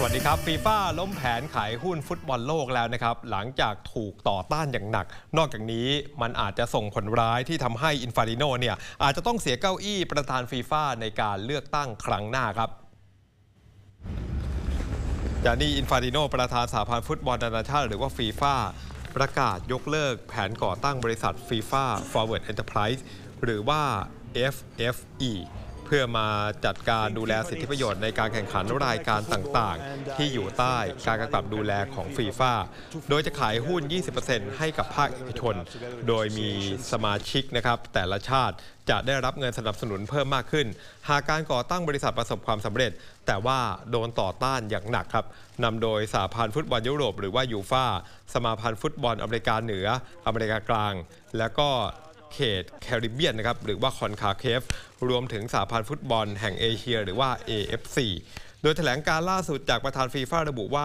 วัสดีครับฟีฟ่าล้มแผนขายหุ้นฟุตบอลโลกแล้วนะครับหลังจากถูกต่อต้านอย่างหนักนอกจากนี้มันอาจจะส่งผลร้ายที่ทำให้อินฟาติโนเนี่ยอาจจะต้องเสียเก้าอี้ประธานฟีฟ่าในการเลือกตั้งครั้งหน้าครับจานี่อินฟาติโนประธานสหพันธ์ฟุตบอลนานาชาติหรือว่าฟีฟ่าประกาศยกเลิกแผนก่อตั้งบริษัทฟีฟ่า Forward Enterprise หรือว่า FFEเพื่อมาจัดการดูแลสิทธิประโยชน์ในการแข่งขันรายการต่างๆที่อยู่ใต้การกำกับดูแลของฟีฟ่าโดยจะขายหุ้น 20% ให้กับภาคเอกชนโดยมีสมาชิกนะครับแต่ละชาติจะได้รับเงินสนับสนุนเพิ่มมากขึ้นหากการก่อตั้งบริษัทประสบความสำเร็จแต่ว่าโดนต่อต้านอย่างหนักครับนำโดยสหพันธ์ฟุตบอลยุโรปหรือว่ายูฟ่าสมาพันธ์ฟุตบอลอเมริกาเหนืออเมริกากลางและก็เขตแคริบเบียนนะครับหรือว่าคอนคาเคฟรวมถึงสหพันธ์ฟุตบอลแห่งเอเชียหรือว่า AFC โดยแถลงการล่าสุดจากประธานฟีฟ่าระบุว่า